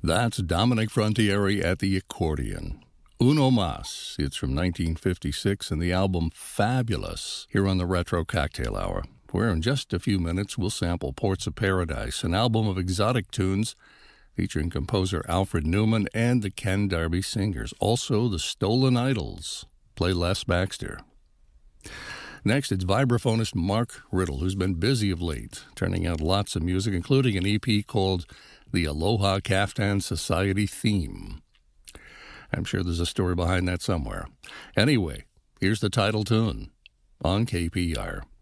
That's Dominic Frontiere at the accordion. Uno Mas. It's from 1956 and the album Fabulous here on the Retro Cocktail Hour, where in just a few minutes we'll sample Ports of Paradise, an album of exotic tunes featuring composer Alfred Newman and the Ken Darby Singers. Also, the Stolen Idols play Les Baxter. Next, it's vibraphonist Mark Riddle, who's been busy of late, turning out lots of music, including an EP called The Aloha Kaftan Society Theme. I'm sure there's a story behind that somewhere. Anyway, here's the title tune on KPR.